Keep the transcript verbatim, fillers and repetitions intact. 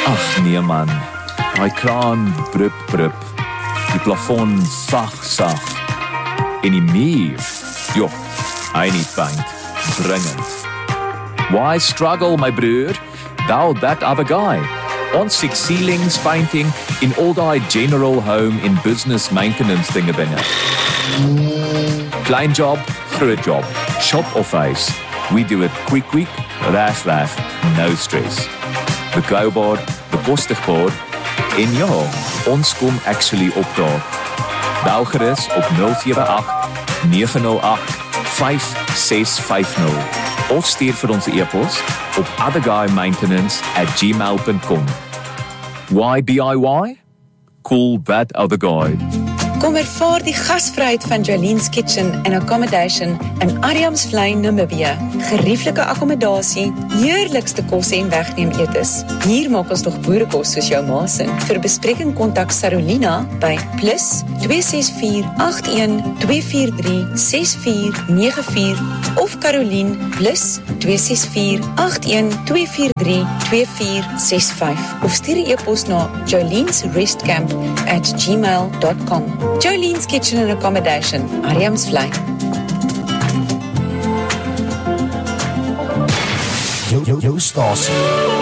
Ag nee man, die kraan brup brup, die plafon sag sag, en die muur, joh, hy nie paint, dringend. Why struggle, my broer? Thou that other guy. Ons six ceilings painting in all die general home in business maintenance dinge dinge. Klein job, groot job, shop of face. We do it quick quick, raf raf, no stress. Betrouwbaar, bekostigbaar en ja, ons kom actually opdaag. Bel gerus op nul sewe agt nege nul agt vyf ses vyf nul of stuur vir ons e-pos op otherguymaintenance at gmail dot com. Why D I Y? Cool that other guy. Kom ervaar die gasvryheid van Jolene's Kitchen and Accommodation in Adamsvlei, Namibië. Gerieflike akkommodasie, heerlikste kosse en wegneem etes. Hier maak ons nog boerekos soos jou masin. Vir bespreking kontak Sarolina by plus twee ses vier agt een twee vier drie ses vier nege vier of Caroline plus twee ses vier agt een twee vier drie twee vier ses vyf of stuur 'n e-pos na jolenesrestcamp at gmail dot com. Jolene's Kitchen and Accommodation, Adamsvlei. Jou, jou, jou stasie.